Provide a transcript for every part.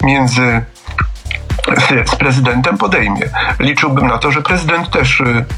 z prezydentem podejmie. Liczyłbym na to, że prezydent też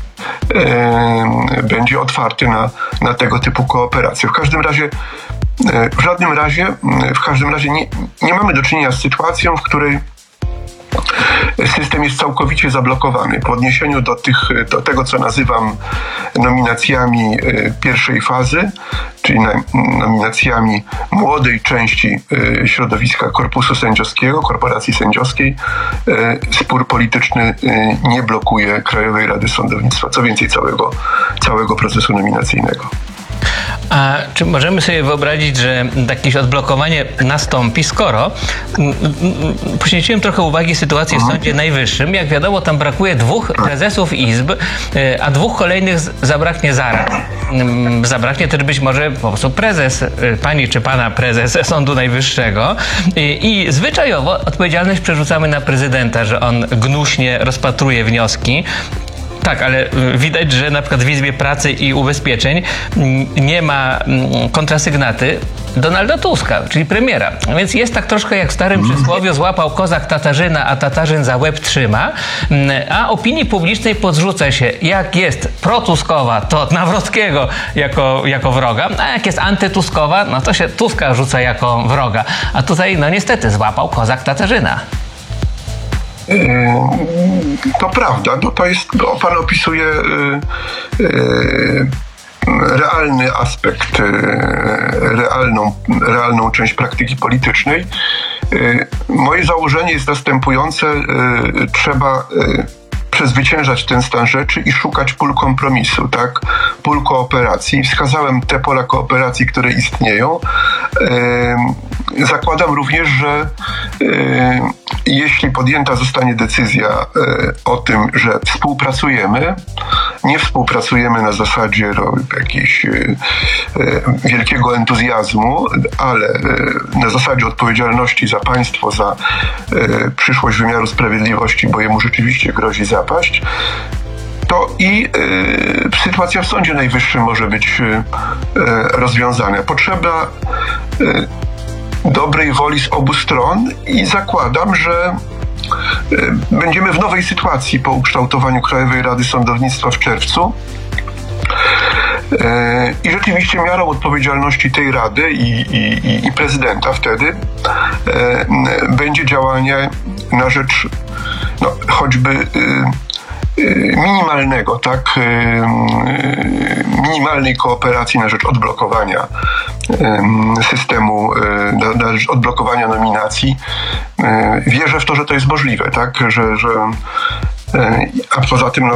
będzie otwarty na tego typu kooperację. W każdym razie nie mamy do czynienia z sytuacją, w której system jest całkowicie zablokowany. Po odniesieniu do tego, co nazywam nominacjami pierwszej fazy, czyli nominacjami młodej części środowiska korpusu sędziowskiego, korporacji sędziowskiej, spór polityczny nie blokuje Krajowej Rady Sądownictwa, co więcej całego procesu nominacyjnego. A czy możemy sobie wyobrazić, że jakieś odblokowanie nastąpi, skoro poświęciłem trochę uwagi sytuacji w Sądzie Najwyższym. Jak wiadomo, tam brakuje 2 prezesów izb, a 2 kolejnych zabraknie zaraz. Zabraknie też być może po prostu prezes, pani czy pana prezes Sądu Najwyższego i zwyczajowo odpowiedzialność przerzucamy na prezydenta, że on gnuśnie rozpatruje wnioski. Tak, ale widać, że na przykład w Izbie Pracy i Ubezpieczeń nie ma kontrasygnaty Donalda Tuska, czyli premiera. Więc jest tak troszkę jak w starym przysłowiu: złapał kozak Tatarzyna, a Tatarzyn za łeb trzyma, a opinii publicznej podrzuca się, jak jest protuskowa, to Nawrockiego jako wroga, a jak jest antytuskowa, no to się Tuska rzuca jako wroga. A tutaj, no niestety, złapał kozak Tatarzyna. To prawda, pan opisuje realny aspekt, realną część praktyki politycznej. Moje założenie jest następujące: trzeba przezwyciężać ten stan rzeczy i szukać pól kompromisu, tak? Pól kooperacji. Wskazałem te pola kooperacji, które istnieją. Zakładam również, że jeśli podjęta zostanie decyzja o tym, że nie współpracujemy na zasadzie jakiegoś wielkiego entuzjazmu, ale na zasadzie odpowiedzialności za państwo, za przyszłość wymiaru sprawiedliwości, bo jemu rzeczywiście grozi zapaść, to i sytuacja w Sądzie Najwyższym może być rozwiązana. Potrzeba dobrej woli z obu stron i zakładam, że będziemy w nowej sytuacji po ukształtowaniu Krajowej Rady Sądownictwa w czerwcu. I rzeczywiście miarą odpowiedzialności tej Rady i prezydenta wtedy będzie działanie na rzecz choćby minimalnego, tak, minimalnej kooperacji na rzecz odblokowania systemu, na rzecz odblokowania nominacji. Wierzę w to, że to jest możliwe, tak, a poza tym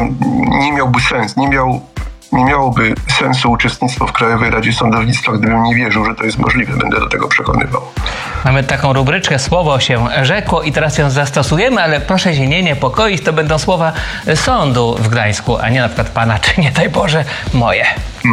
nie miałoby sensu uczestnictwo w Krajowej Radzie Sądownictwa, gdybym nie wierzył, że to jest możliwe. Będę do tego przekonywał. Mamy taką rubryczkę "Słowo się rzekło" i teraz ją zastosujemy, ale proszę się nie niepokoić, to będą słowa sądu w Gdańsku, a nie na przykład pana, czy nie daj Boże, moje.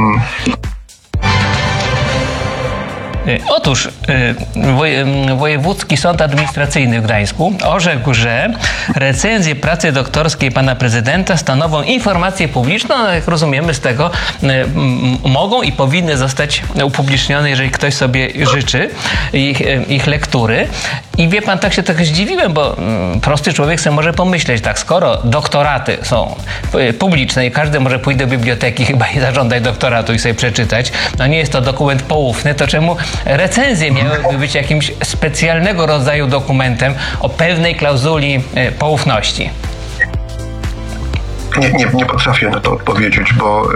Otóż Wojewódzki Sąd Administracyjny w Gdańsku orzekł, że recenzje pracy doktorskiej pana prezydenta stanowią informację publiczną, jak rozumiemy z tego, mogą i powinny zostać upublicznione, jeżeli ktoś sobie życzy ich lektury. I wie pan, tak się trochę zdziwiłem, bo prosty człowiek sobie może pomyśleć, tak, skoro doktoraty są publiczne i każdy może pójść do biblioteki chyba i zażądać doktoratu i sobie przeczytać, no nie jest to dokument poufny, to czemu recenzje miałyby być jakimś specjalnego rodzaju dokumentem o pewnej klauzuli poufności? Nie potrafię na to odpowiedzieć, bo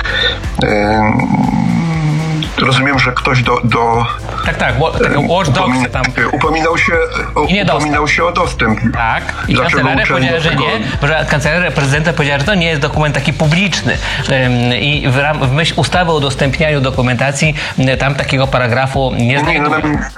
rozumiem, że ktoś Tak, Watch Dogs tam upominał się o dostęp. Tak, i kancelaria powiedziała, że nie, bo kancelaria prezydenta powiedziała, że to nie jest dokument taki publiczny. I w myśl ustawy o udostępnianiu dokumentacji tam takiego paragrafu nie znajduje.